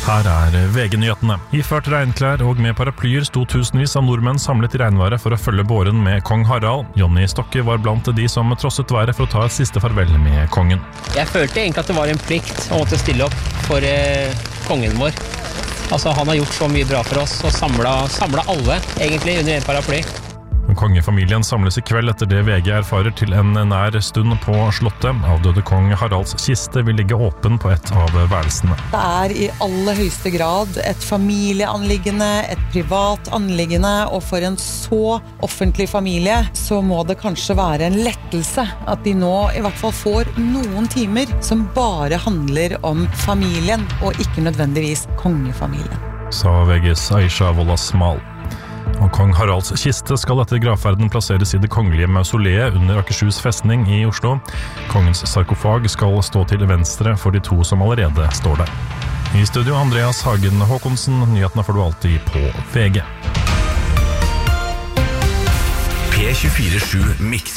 Her VG-nyhetene. Iført regnklær og med paraplyer sto tusenvis av nordmenn samlet i regnværet for å følge båren med kong Harald. Jonny Stokke var blant de som trosset været for å ta et siste farvel med kongen. Jeg følte egentlig at det var en plikt å måtte stille opp for kongen vår. Altså, han har gjort så mye bra for oss og samlet alle egentlig under en paraply. Kongefamilien samles i kveld etter det VG erfarer til en nær stund på slottet. Avdøde kong Haralds kiste vil ligge åpen på et av værelsene. Det i aller høyeste grad et familieanliggende, et privat anliggende, og for en så offentlig familie så må det kanskje være en lettelse at de nå i hvert fall får noen timer som bare handler om familien, og ikke nødvendigvis kongefamilien. Sa VGs Aisha Wolasmal. Og kong Haralds kiste skal etter gravferden plasseres i det kongelige mausoleet under Akershus festning i Oslo. Kongens sarkofag skal stå til venstre for de to som allerede står der. I studio Andreas Hagen Håkonsen, nyhetene får du alltid på VG. P24/7 Mix.